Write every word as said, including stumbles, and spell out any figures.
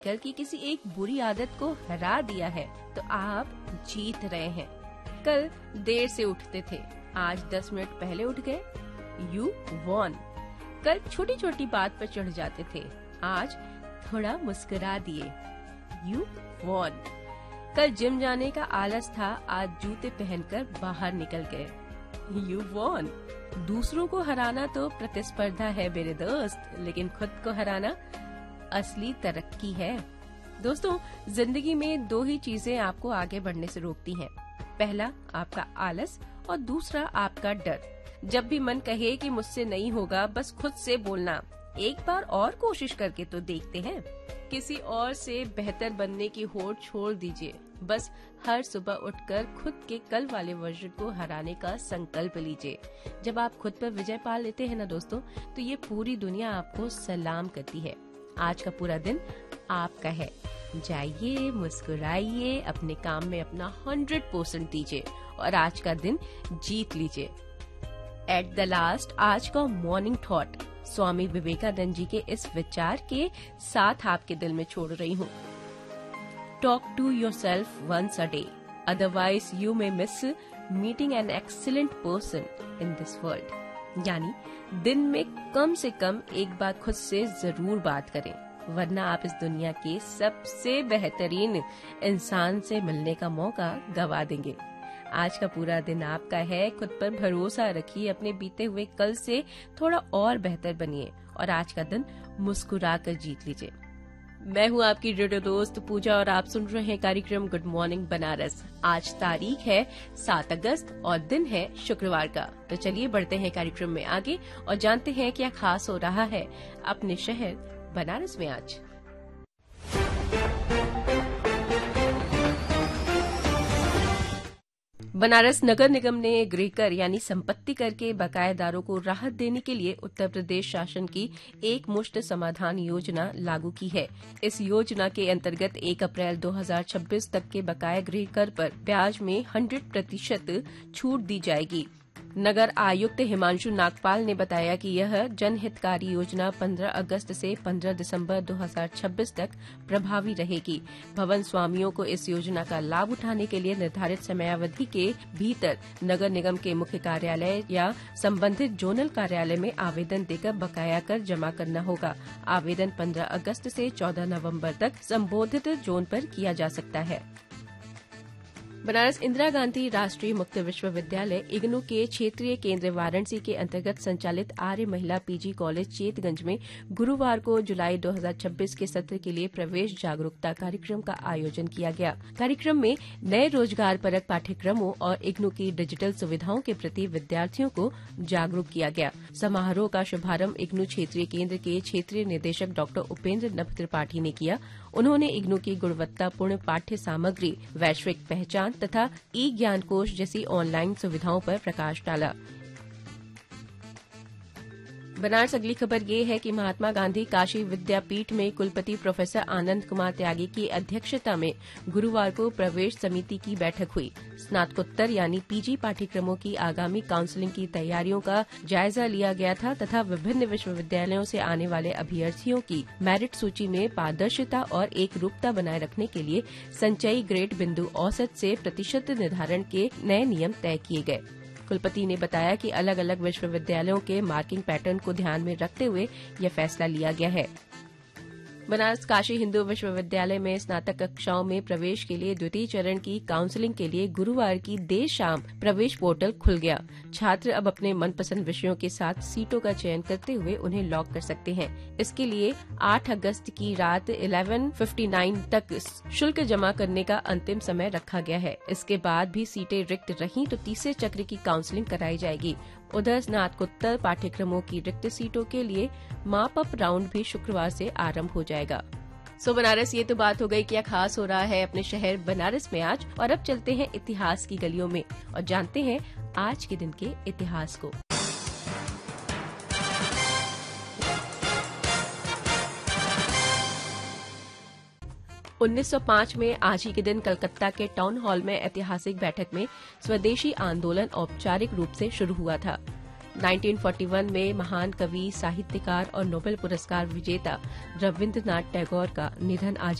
कल की किसी एक बुरी आदत को हरा दिया है तो आप जीत रहे हैं। कल देर से उठते थे, आज दस मिनट पहले उठ गए, यू वॉन। कल छोटी छोटी बात पर चढ़ जाते थे, आज थोड़ा मुस्कुरा दिए, यू वॉन। कल जिम जाने का आलस था, आज जूते पहनकर बाहर निकल गए, यू वॉन। दूसरों को हराना तो प्रतिस्पर्धा है मेरे दोस्त, लेकिन खुद को हराना असली तरक्की है। दोस्तों, जिंदगी में दो ही चीजें आपको आगे बढ़ने से रोकती हैं। पहला आपका आलस और दूसरा आपका डर। जब भी मन कहे कि मुझसे नहीं होगा, बस खुद से बोलना, एक बार और कोशिश करके तो देखते हैं। किसी और से बेहतर बनने की होड़ छोड़ दीजिए, बस हर सुबह उठकर खुद के कल वाले वर्जन को हराने का संकल्प लीजिए। जब आप खुद पर विजय पा लेते हैं ना दोस्तों, तो ये पूरी दुनिया आपको सलाम करती है। आज का पूरा दिन आपका है। जाइए, मुस्कुराइए, अपने काम में अपना हंड्रेड परसेंट दीजिए और आज का दिन जीत लीजिए। एट द लास्ट, आज का मॉर्निंग थॉट स्वामी विवेकानंद जी के इस विचार के साथ आपके दिल में छोड़ रही हूँ। Talk to yourself once a day, otherwise you may miss meeting an excellent person in this world. यानी दिन में कम से कम एक बार खुद से जरूर बात करें, वरना आप इस दुनिया के सबसे बेहतरीन इंसान से मिलने का मौका गवा देंगे। आज का पूरा दिन आपका है। खुद पर भरोसा रखिए, अपने बीते हुए कल से थोड़ा और बेहतर बनिए और आज का दिन मुस्कुरा कर जीत लीजिए। मैं हूँ आपकी रेडियो दोस्त पूजा और आप सुन रहे हैं कार्यक्रम गुड मॉर्निंग बनारस। आज तारीख है सात अगस्त और दिन है शुक्रवार का। तो चलिए बढ़ते हैं कार्यक्रम में आगे और जानते हैं क्या खास हो रहा है अपने शहर बनारस में आज। बनारस नगर निगम ने गृह कर यानी संपत्ति कर के बकायेदारों को राहत देने के लिए उत्तर प्रदेश शासन की एक मुश्त समाधान योजना लागू की है। इस योजना के अंतर्गत एक अप्रैल दो हज़ार छब्बीस तक के बकाया गृह कर पर ब्याज में सौ प्रतिशत छूट दी जाएगी। नगर आयुक्त हिमांशु नागपाल ने बताया कि यह जनहितकारी योजना पंद्रह अगस्त से पंद्रह दिसंबर दो हज़ार छब्बीस तक प्रभावी रहेगी। भवन स्वामियों को इस योजना का लाभ उठाने के लिए निर्धारित समयावधि के भीतर नगर निगम के मुख्य कार्यालय या संबंधित जोनल कार्यालय में आवेदन देकर बकाया कर जमा करना होगा। आवेदन पंद्रह अगस्त से चौदह नवम्बर तक संबोधित जोन पर किया जा सकता है। बनारस इंदिरा गांधी राष्ट्रीय मुक्त विश्वविद्यालय इग्नू के क्षेत्रीय केंद्र वाराणसी के अंतर्गत संचालित आर्य महिला पीजी कॉलेज चेतगंज में गुरुवार को जुलाई दो हज़ार छब्बीस के सत्र के लिए प्रवेश जागरूकता कार्यक्रम का आयोजन किया गया। कार्यक्रम में नए रोजगार परक पाठ्यक्रमों और इग्नू की डिजिटल सुविधाओं के प्रति विद्यार्थियों को जागरूक किया गया। समारोह का शुभारंभ इग्नू क्षेत्रीय केंद्र के क्षेत्रीय निदेशक डॉक्टर उपेंद्र नभ त्रिपाठी ने किया। उन्होंने इग्नू की गुणवत्तापूर्ण पाठ्य सामग्री, वैश्विक पहचान तथा ई ज्ञान कोश जैसी ऑनलाइन सुविधाओं पर प्रकाश डाला। बनारस अगली खबर ये है कि महात्मा गांधी काशी विद्यापीठ में कुलपति प्रोफेसर आनंद कुमार त्यागी की अध्यक्षता में गुरुवार को प्रवेश समिति की बैठक हुई। स्नातकोत्तर यानी पीजी पाठ्यक्रमों की आगामी काउंसलिंग की तैयारियों का जायजा लिया गया था तथा विभिन्न विश्वविद्यालयों से आने वाले अभ्यर्थियों की मेरिट सूची में पारदर्शिता और एकरूपता बनाए रखने के लिए संचयी ग्रेड बिंदु औसत से प्रतिशत निर्धारण के नए नियम तय किए गए। कुलपति ने बताया कि अलग अलग विश्वविद्यालयों के मार्किंग पैटर्न को ध्यान में रखते हुए यह फैसला लिया गया है। बनारस काशी हिंदू विश्वविद्यालय में स्नातक कक्षाओं में प्रवेश के लिए द्वितीय चरण की काउंसलिंग के लिए गुरुवार की देर शाम प्रवेश पोर्टल खुल गया। छात्र अब अपने मनपसंद विषयों के साथ सीटों का चयन करते हुए उन्हें लॉक कर सकते हैं। इसके लिए आठ अगस्त की रात ग्यारह उनसठ तक शुल्क जमा करने का अंतिम समय रखा गया है। इसके बाद भी सीटें रिक्त रहीं तो तीसरे चक्र की काउंसलिंग कराई जाएगी। उधर स्नातकोत्तर पाठ्यक्रमों की रिक्त सीटों के लिए माप अप राउंड भी शुक्रवार से आरंभ हो जाएगा। सो बनारस, ये तो बात हो गई क्या खास हो रहा है अपने शहर बनारस में आज। और अब चलते हैं इतिहास की गलियों में और जानते हैं आज के दिन के इतिहास को। उन्नीस सौ पाँच में आज ही के दिन कलकत्ता के टाउन हॉल में ऐतिहासिक बैठक में स्वदेशी आंदोलन औपचारिक रूप से शुरू हुआ था। उन्नीस सौ इकतालीस में महान कवि, साहित्यकार और नोबेल पुरस्कार विजेता रविंद्रनाथ टैगोर का निधन आज